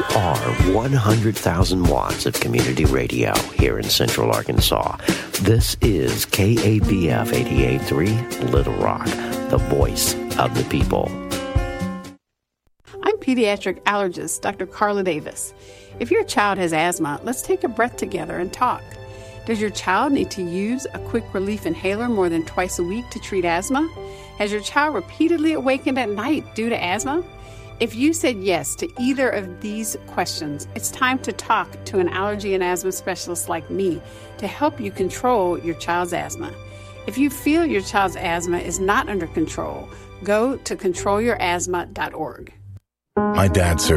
are 100,000 watts of community radio here in Central Arkansas. This is KABF 88.3 Little Rock, the voice of the people. I'm pediatric allergist Dr. Carla Davis. If your child has asthma, let's take a breath together and talk. Does your child need to use a quick relief inhaler more than twice a week to treat asthma? Has your child repeatedly awakened at night due to asthma? If you said yes to either of these questions, it's time to talk to an allergy and asthma specialist like me to help you control your child's asthma. If you feel your child's asthma is not under control, go to controlyourasthma.org. My dad served